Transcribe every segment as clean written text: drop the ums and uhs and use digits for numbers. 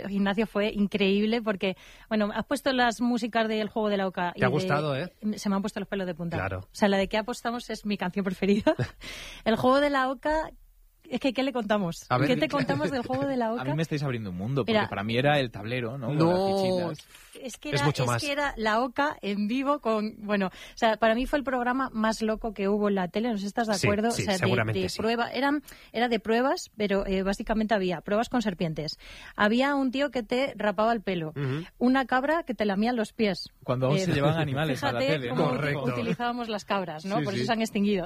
Ignacio, fue increíble porque, bueno, has puesto las músicas del Juego de la Oca. Te ha gustado, ¿eh? Se me han puesto los pelos de punta. Claro. O sea, la de ¿Qué apostamos? Es mi canción preferida. El Juego de la Oca... Es que, ¿qué le contamos? A ver, ¿Qué te contamos del Juego de la Oca? A mí me estáis abriendo un mundo, porque para mí era el tablero, ¿no? No, Con las fichitas. Es que era la Oca en vivo con... Bueno, o sea, para mí fue el programa más loco que hubo en la tele, no sé si estás de acuerdo. Sí, o sea, seguramente de sí. prueba, era de pruebas, pero básicamente había pruebas con serpientes. Había un tío que te rapaba el pelo, una cabra que te lamía los pies. Cuando aún se llevan animales a la tele. Fíjate cómo Correcto. utilizábamos las cabras, ¿no? Sí, Por sí. eso se han extinguido.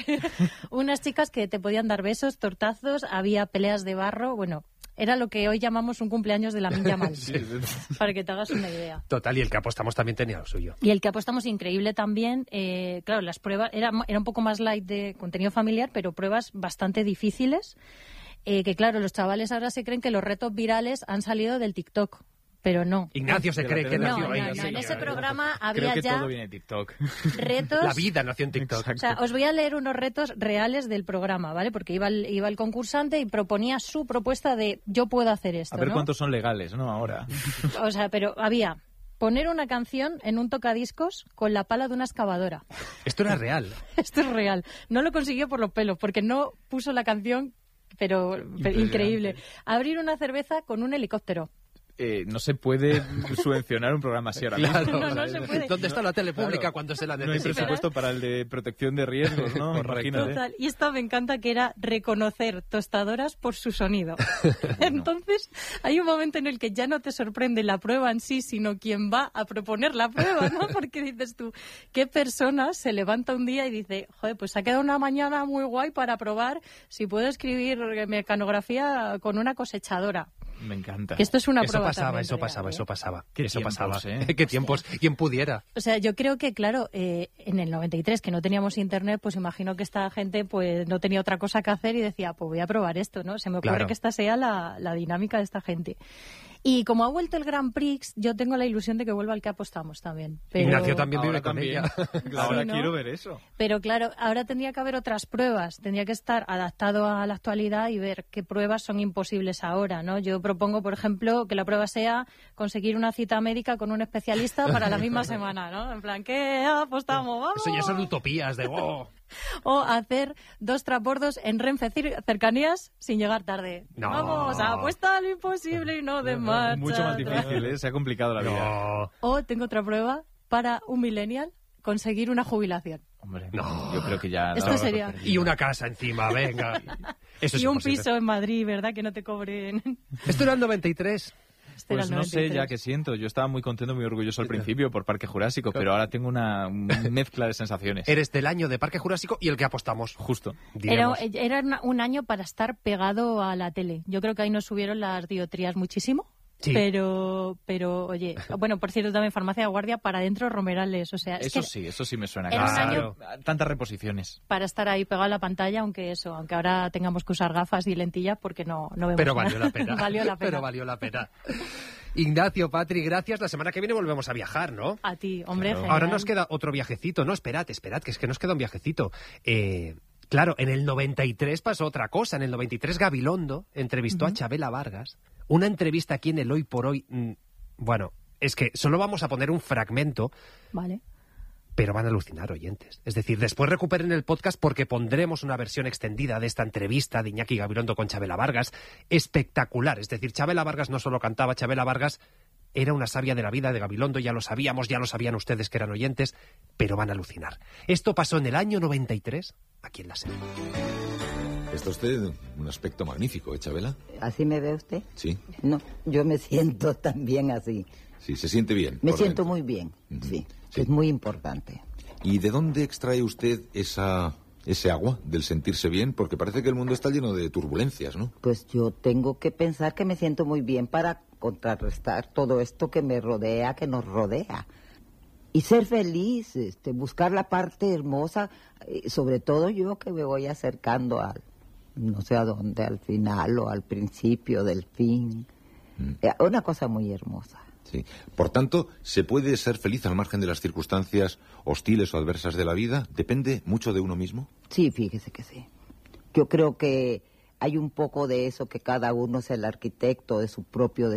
Unas chicas que te podían dar besos, tortazos, había peleas de barro, bueno... Era lo que hoy llamamos un cumpleaños de Lamine Yamal, para que te hagas una idea. Total, y el que apostamos también tenía lo suyo. Y el que apostamos increíble también, claro, las pruebas, era un poco más light de contenido familiar, pero pruebas bastante difíciles, que claro, los chavales ahora se creen que los retos virales han salido del TikTok. Pero no. Ignacio se cree que nació ahí. No, en ese programa Creo había que ya todo viene de TikTok. retos. La vida nació en TikTok. O sea, os voy a leer unos retos reales del programa, ¿vale? Porque iba el concursante y proponía su propuesta de yo puedo hacer esto, A ver ¿no? cuántos son legales, ¿no? Ahora. O sea, pero había poner una canción en un tocadiscos con la pala de una excavadora. Esto era real. Esto es real. No lo consiguió por los pelos, porque no puso la canción, pero increíble. Abrir una cerveza con un helicóptero. No se puede subvencionar un programa así ahora mismo. Claro, No se puede. ¿Dónde está la tele pública Claro. cuando se la No hay necesita? presupuesto para el de protección de riesgos, ¿no? Correcto. Imagínate. Total. Y esta me encanta, que era reconocer tostadoras por su sonido. Entonces, hay un momento en el que ya no te sorprende la prueba en sí, sino quien va a proponer la prueba, ¿no? Porque dices tú, ¿qué persona se levanta un día y dice, joder, pues ha quedado una mañana muy guay para probar si puedo escribir mecanografía con una cosechadora? Me encanta. Que esto es una Eso prueba pasaba, también eso real, pasaba, ¿eh? eso pasaba. Qué Eso tiempos, pasaba. ¿eh? Qué tiempos. ¿Quién pudiera? O sea, yo creo que, claro, en el 93, que no teníamos internet, pues imagino que esta gente pues no tenía otra cosa que hacer y decía, pues voy a probar esto, ¿no? Se me ocurre Claro. que esta sea la dinámica de esta gente. Y como ha vuelto el Grand Prix, yo tengo la ilusión de que vuelva al que apostamos también. Pero, Ignacio también vive Ahora con también. ella. Ahora Sí, ¿no? quiero ver eso. pero claro, ahora tendría que haber otras pruebas, tendría que estar adaptado a la actualidad y ver qué pruebas son imposibles ahora, ¿no? Yo propongo, por ejemplo, que la prueba sea conseguir una cita médica con un especialista para la misma semana, ¿no? En plan, ¿qué apostamos? ¡Vamos! Eso ya son utopías de ¡oh! O hacer 2 transbordos en Renfe cercanías sin llegar tarde. No. Vamos, apuesta a lo imposible y no de marcha. Mucho más atrás. difícil, ¿eh? Se ha complicado la vida. No. O tengo otra prueba para un millennial conseguir una jubilación. Hombre, No. yo creo que ya... Esto no, sería- Y una casa encima, venga. Eso es Y un imposible. piso en Madrid, ¿verdad? Que no te cobren. Esto era el 93. Este era Pues el no sé 93. ya qué siento. Yo estaba muy contento, muy orgulloso al principio por Parque Jurásico, pero ahora tengo una mezcla de sensaciones. Eres del año de Parque Jurásico y el que apostamos. Justo. Diremos. Era un año para estar pegado a la tele. Yo creo que ahí nos subieron las dioptrías muchísimo. Sí. Pero, oye, bueno, por cierto, también Farmacia de Guardia para adentro Romerales. O sea, es Eso que sí, eso sí me suena. Era un Claro. Tantas reposiciones. para estar ahí pegado a la pantalla, aunque ahora tengamos que usar gafas y lentillas porque no vemos Pero nada. valió la pena. Valió la pena. Pero valió la pena. Ignacio, Patri, gracias. La semana que viene volvemos a viajar, ¿no? A ti, hombre, Claro. genial. Ahora nos queda otro viajecito. No, esperad, que es que nos queda un viajecito. Claro, en el 93 pasó otra cosa. En el 93 Gabilondo entrevistó a Chabela Vargas. Una entrevista aquí en el Hoy por Hoy. Bueno, es que solo vamos a poner un fragmento, Vale. pero van a alucinar, oyentes. Es decir, después recuperen el podcast porque pondremos una versión extendida de esta entrevista de Iñaki Gabilondo con Chabela Vargas. Espectacular. Es decir, Chabela Vargas no solo cantaba, Chabela Vargas era una sabia de la vida de Gabilondo, ya lo sabíamos, ya lo sabían ustedes que eran oyentes, pero van a alucinar. Esto pasó en el año 93, aquí en la serie. Está usted un aspecto magnífico, ¿eh, Chabela? ¿Así me ve usted? Sí, No, yo me siento también así. sí, se siente bien. Me por siento dentro. muy bien, Ujú. sí, Sí. es muy importante. ¿Y de dónde extrae usted ese agua del sentirse bien? Porque parece que el mundo está lleno de turbulencias, ¿no? Pues yo tengo que pensar que me siento muy bien para contrarrestar todo esto que me rodea, que nos rodea. Y ser feliz, buscar la parte hermosa, sobre todo yo que me voy acercando al, no sé a dónde, al final o al principio del fin. Una cosa muy hermosa. Sí. Por tanto, ¿se puede ser feliz al margen de las circunstancias hostiles o adversas de la vida? ¿Depende mucho de uno mismo? Sí, fíjese que sí. Yo creo que hay un poco de eso, que cada uno es el arquitecto de su propio